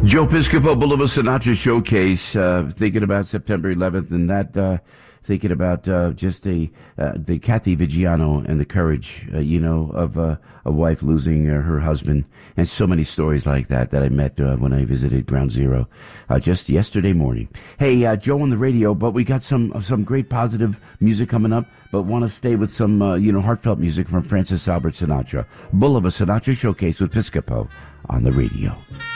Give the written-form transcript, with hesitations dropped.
Joe Piscopo, Boulevard Sinatra Showcase, thinking about September 11th, and that thinking about just the Kathy Vigiano and the courage, of a wife losing her husband, and so many stories like that I met when I visited Ground Zero just yesterday morning. Hey, Joe on the radio, but we got some great positive music coming up, but want to stay with some heartfelt music from Francis Albert Sinatra. Boulevard Sinatra Showcase with Piscopo on the radio.